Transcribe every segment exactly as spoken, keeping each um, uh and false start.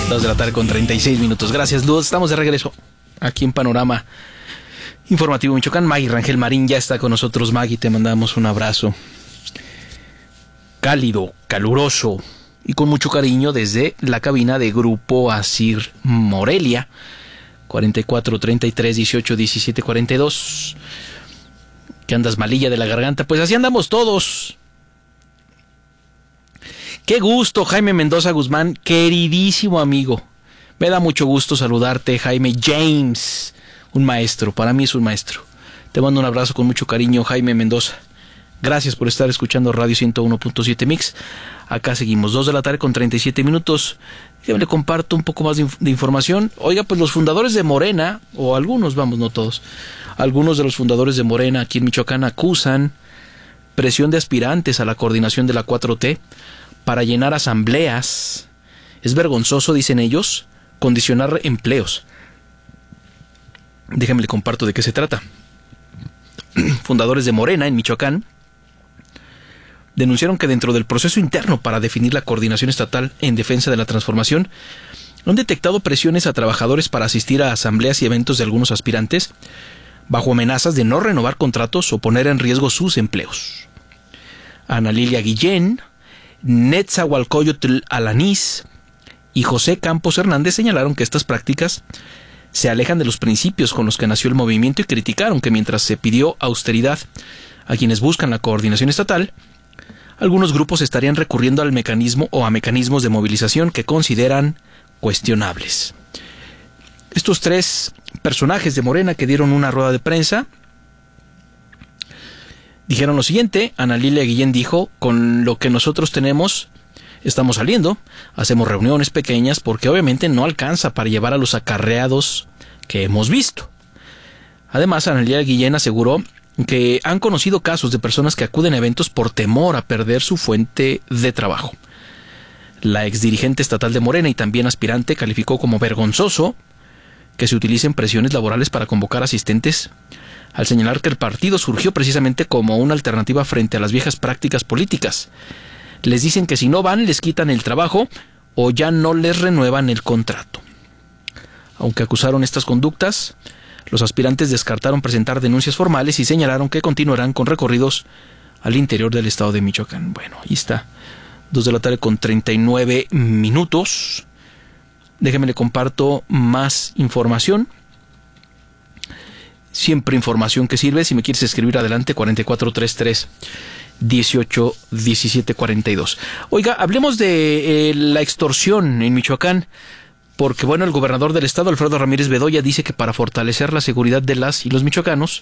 dos de la tarde con treinta y seis minutos. Gracias, Luz. Estamos de regreso aquí en Panorama Informativo Michoacán. Maggie Rangel Marín ya está con nosotros. Maggie, te mandamos un abrazo cálido, caluroso y con mucho cariño desde la cabina de Grupo Asir Morelia. cuarenta y cuatro, treinta y tres, dieciocho, diecisiete, cuarenta y dos. ¿Qué andas malilla de la garganta? Pues así andamos todos. Qué gusto, Jaime Mendoza Guzmán, queridísimo amigo. Me da mucho gusto saludarte, Jaime James, un maestro, para mí es un maestro. Te mando un abrazo con mucho cariño, Jaime Mendoza. Gracias por estar escuchando Radio ciento uno punto siete Mix. Acá seguimos, dos de la tarde con treinta y siete minutos. Yo le comparto un poco más de, inf- de información. Oiga, pues los fundadores de Morena, o algunos, vamos, no todos, algunos de los fundadores de Morena aquí en Michoacán acusan presión de aspirantes a la coordinación de la cuatro T para llenar asambleas. Es vergonzoso, dicen ellos, condicionar empleos. Déjame le comparto de qué se trata. Fundadores de Morena en Michoacán denunciaron que dentro del proceso interno para definir la coordinación estatal en defensa de la transformación han detectado presiones a trabajadores para asistir a asambleas y eventos de algunos aspirantes bajo amenazas de no renovar contratos o poner en riesgo sus empleos. Ana Lilia Guillén, Netzahualcoyotl Alanís y José Campos Hernández señalaron que estas prácticas se alejan de los principios con los que nació el movimiento y criticaron que mientras se pidió austeridad a quienes buscan la coordinación estatal, algunos grupos estarían recurriendo al mecanismo o a mecanismos de movilización que consideran cuestionables. Estos tres personajes de Morena que dieron una rueda de prensa dijeron lo siguiente. Ana Lilia Guillén dijo: con lo que nosotros tenemos estamos saliendo, hacemos reuniones pequeñas porque obviamente no alcanza para llevar a los acarreados que hemos visto. Además, Ana Lilia Guillén aseguró que han conocido casos de personas que acuden a eventos por temor a perder su fuente de trabajo. La exdirigente estatal de Morena y también aspirante calificó como vergonzoso que se utilicen presiones laborales para convocar asistentes, al señalar que el partido surgió precisamente como una alternativa frente a las viejas prácticas políticas. Les dicen que si no van les quitan el trabajo o ya no les renuevan el contrato. Aunque acusaron estas conductas, los aspirantes descartaron presentar denuncias formales y señalaron que continuarán con recorridos al interior del estado de Michoacán. Bueno, ahí está. Dos de la tarde con treinta y nueve minutos. Déjeme le comparto más información. Siempre información que sirve. Si me quieres escribir, adelante, cuarenta y cuatro, treinta y tres, dieciocho, diecisiete, cuarenta y dos. Oiga, hablemos de eh, la extorsión en Michoacán. Porque, bueno, el gobernador del estado, Alfredo Ramírez Bedoya, dice que para fortalecer la seguridad de las y los michoacanos,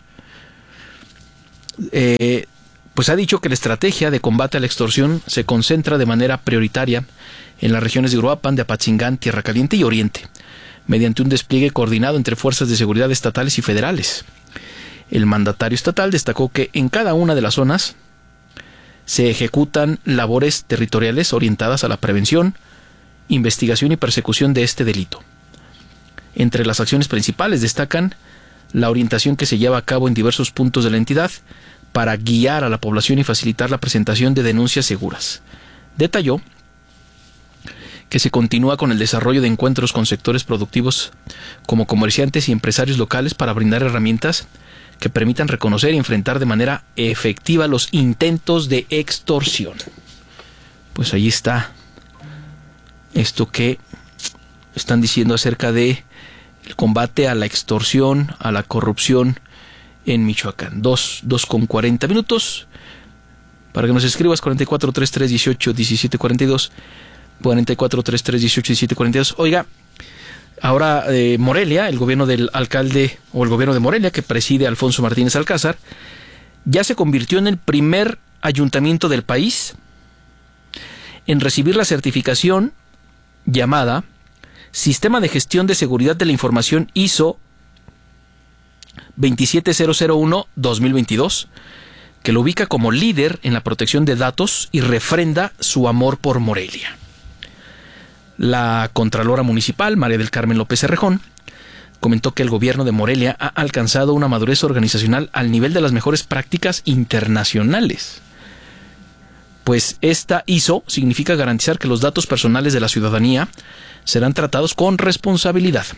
eh, pues ha dicho que la estrategia de combate a la extorsión se concentra de manera prioritaria en las regiones de Uruapan, de Apatzingán, Tierra Caliente y Oriente, mediante un despliegue coordinado entre fuerzas de seguridad estatales y federales. El mandatario estatal destacó que en cada una de las zonas se ejecutan labores territoriales orientadas a la prevención, investigación y persecución de este delito. Entre las acciones principales destacan la orientación que se lleva a cabo en diversos puntos de la entidad para guiar a la población y facilitar la presentación de denuncias seguras. Detalló que se continúa con el desarrollo de encuentros con sectores productivos como comerciantes y empresarios locales para brindar herramientas que permitan reconocer y enfrentar de manera efectiva los intentos de extorsión. Pues ahí está esto que están diciendo acerca de el combate a la extorsión, a la corrupción en Michoacán. Dos, dos con cuarenta minutos. Para que nos escribas, cuarenta y cuatro, treinta y tres, dieciocho, diecisiete, cuarenta y dos. cuarenta y cuatro, treinta y tres, dieciocho, diecisiete, cuarenta y dos. Oiga, ahora eh, Morelia, el gobierno del alcalde, o el gobierno de Morelia, que preside Alfonso Martínez Alcázar, ya se convirtió en el primer ayuntamiento del país en recibir la certificación llamada Sistema de Gestión de Seguridad de la Información I S O veintisiete mil uno dos mil veintidós, que lo ubica como líder en la protección de datos y refrenda su amor por Morelia. La Contralora Municipal, María del Carmen López Cerrejón, comentó que el gobierno de Morelia ha alcanzado una madurez organizacional al nivel de las mejores prácticas internacionales. Pues esta I S O significa garantizar que los datos personales de la ciudadanía serán tratados con responsabilidad.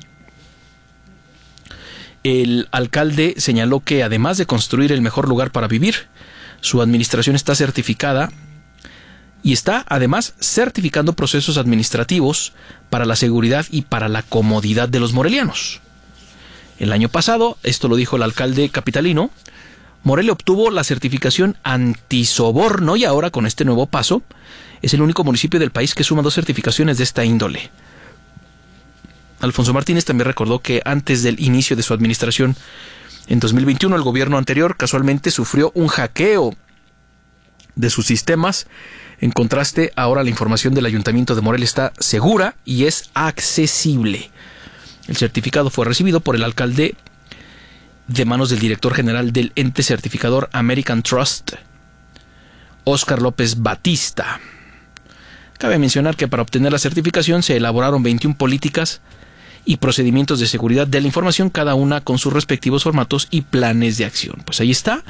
El alcalde señaló que además de construir el mejor lugar para vivir, su administración está certificada y está además certificando procesos administrativos para la seguridad y para la comodidad de los morelianos. El año pasado, esto lo dijo el alcalde capitalino, Morelia obtuvo la certificación antisoborno y ahora con este nuevo paso es el único municipio del país que suma dos certificaciones de esta índole. Alfonso Martínez también recordó que antes del inicio de su administración en dos mil veintiuno el gobierno anterior casualmente sufrió un hackeo de sus sistemas. En contraste, ahora la información del Ayuntamiento de Morelia está segura y es accesible. El certificado fue recibido por el alcalde de manos del director general del ente certificador American Trust, Óscar López Batista. Cabe mencionar que para obtener la certificación se elaboraron veintiuna políticas y procedimientos de seguridad de la información, cada una con sus respectivos formatos y planes de acción. Pues ahí está.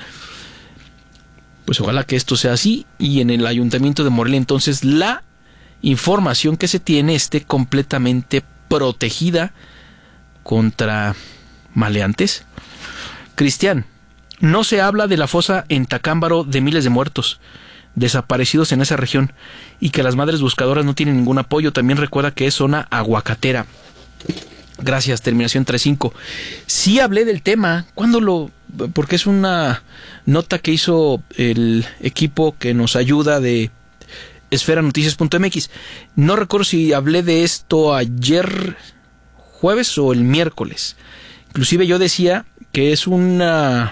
Pues ojalá que esto sea así y en el Ayuntamiento de Morelia entonces la información que se tiene esté completamente protegida contra maleantes. Cristian, no se habla de la fosa en Tacámbaro de miles de muertos desaparecidos en esa región y que las madres buscadoras no tienen ningún apoyo. También recuerda que es zona aguacatera. Gracias, terminación treinta y cinco. Sí hablé del tema. ¿Cuándo lo...? Porque es una nota que hizo el equipo que nos ayuda de esfera noticias punto m x. No recuerdo si hablé de esto ayer jueves o el miércoles. Inclusive yo decía que es una...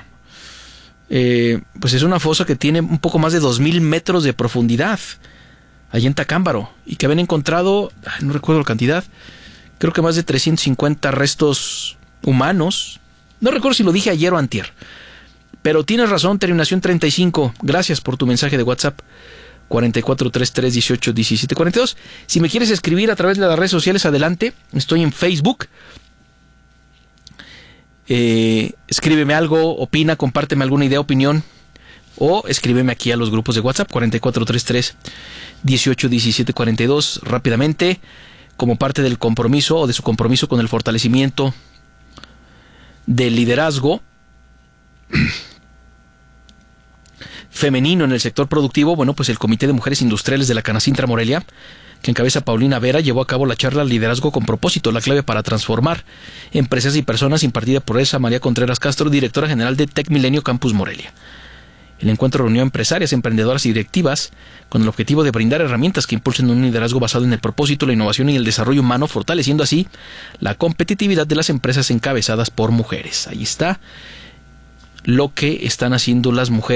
Eh, pues es una fosa que tiene un poco más de dos mil metros de profundidad allí en Tacámbaro y que habían encontrado, no recuerdo la cantidad, creo que más de trescientos cincuenta restos humanos. No recuerdo si lo dije ayer o antier, pero tienes razón, terminación treinta y cinco. Gracias por tu mensaje de WhatsApp cuarenta y cuatro treinta y tres dieciocho diecisiete cuarenta y dos. Si me quieres escribir a través de las redes sociales, adelante. Estoy en Facebook. Eh, escríbeme algo, opina, compárteme alguna idea, opinión, o escríbeme aquí a los grupos de WhatsApp cuarenta y cuatro treinta y tres dieciocho diecisiete cuarenta y dos rápidamente, como parte del compromiso o de su compromiso con el fortalecimiento del liderazgo femenino en el sector productivo. Bueno, pues el Comité de Mujeres Industriales de la Canacintra Morelia, que encabeza Paulina Vera, llevó a cabo la charla Liderazgo con Propósito, la clave para transformar empresas y personas, impartida por Elsa María Contreras Castro, directora general de Tec Milenio Campus Morelia. El encuentro reunió a empresarias, emprendedoras y directivas con el objetivo de brindar herramientas que impulsen un liderazgo basado en el propósito, la innovación y el desarrollo humano, fortaleciendo así la competitividad de las empresas encabezadas por mujeres. Ahí está lo que están haciendo las mujeres